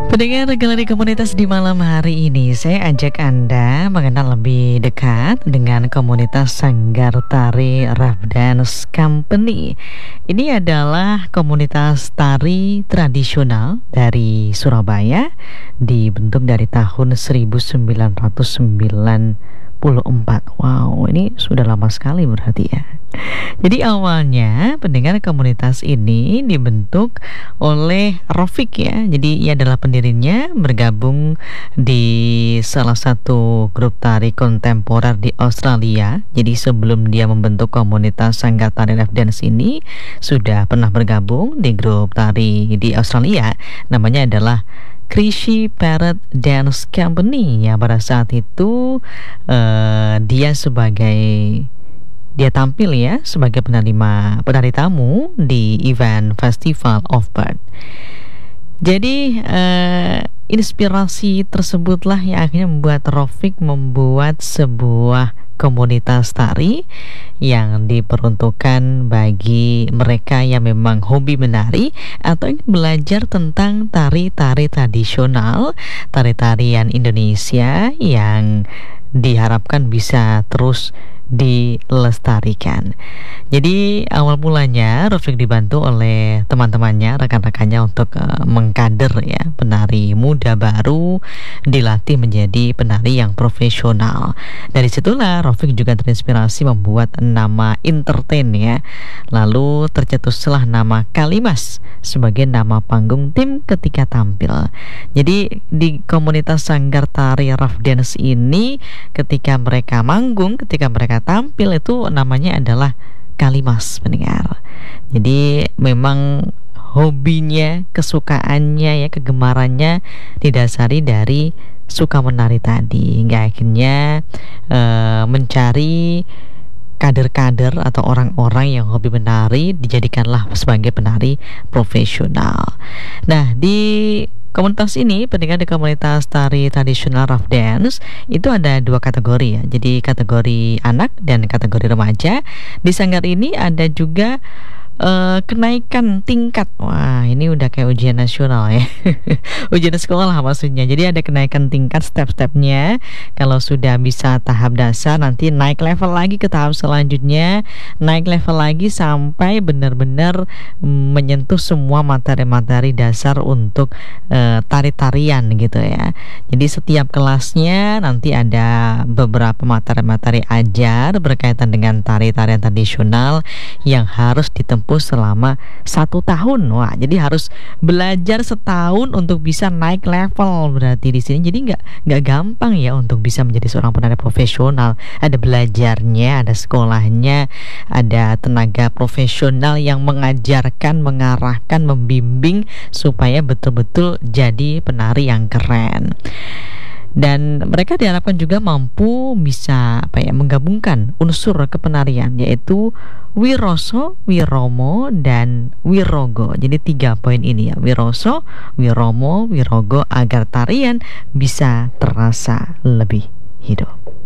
Pendengar Galeri Komunitas di malam hari ini, saya ajak Anda mengenal lebih dekat dengan komunitas Sanggar Tari Rough Dance Company. Ini adalah komunitas tari tradisional dari Surabaya, dibentuk dari tahun 1994. Wow, ini sudah lama sekali berarti ya. Jadi awalnya pendengar komunitas ini dibentuk oleh Rofik ya. Jadi ia adalah pendirinya, bergabung di salah satu grup tari kontemporer di Australia. Jadi sebelum dia membentuk komunitas Sanggar Tari Rough Dance ini sudah pernah bergabung di grup tari di Australia. Namanya adalah Krishy Parrot Dance Company ya. Pada saat itu dia tampil ya sebagai penari tamu di event Festival of Bird. Jadi inspirasi tersebutlah yang akhirnya membuat Rofik membuat sebuah komunitas tari yang diperuntukkan bagi mereka yang memang hobi menari atau ingin belajar tentang tari-tari tradisional, tari-tarian Indonesia yang diharapkan bisa terus dilestarikan. Jadi awal mulanya Rofik dibantu oleh teman-temannya, rekan-rekannya untuk mengkader ya penari muda baru, dilatih menjadi penari yang profesional. Dari situlah Rofik juga terinspirasi membuat nama entertain ya. Lalu tercetuslah nama Kalimas sebagai nama panggung tim ketika tampil. Jadi di komunitas Sanggar Tari Rough Dance ini ketika mereka manggung, ketika mereka tampil itu namanya adalah Kalimas pendengar. Jadi memang hobinya, kesukaannya ya, kegemarannya didasari dari suka menari tadi, hingga akhirnya mencari kader-kader atau orang-orang yang hobi menari dijadikanlah sebagai penari profesional. Nah, di komunitas ini, pendengar, di komunitas tari tradisional rough dance itu ada dua kategori ya. Jadi kategori anak dan kategori remaja. Di sanggar ini ada juga kenaikan tingkat. Wah, ini udah kayak ujian nasional ya. Ujian sekolah maksudnya. Jadi ada kenaikan tingkat step-stepnya. Kalau sudah bisa tahap dasar, nanti naik level lagi ke tahap selanjutnya, naik level lagi sampai benar-benar menyentuh semua materi-materi dasar untuk tari-tarian gitu ya. Jadi setiap kelasnya nanti ada beberapa materi-materi ajar berkaitan dengan tari-tarian tradisional yang harus ditempuh selama 1 tahun. Wah, jadi harus belajar setahun untuk bisa naik level berarti di sini. Jadi nggak gampang ya untuk bisa menjadi seorang penari profesional. Ada belajarnya, ada sekolahnya, ada tenaga profesional yang mengajarkan, mengarahkan, membimbing supaya betul-betul jadi penari yang keren. Dan mereka diharapkan juga mampu bisa menggabungkan unsur kepenarian, yaitu Wiroso, Wiromo, dan Wirogo. Jadi 3 poin ini ya, Wiroso, Wiromo, Wirogo, agar tarian bisa terasa lebih hidup.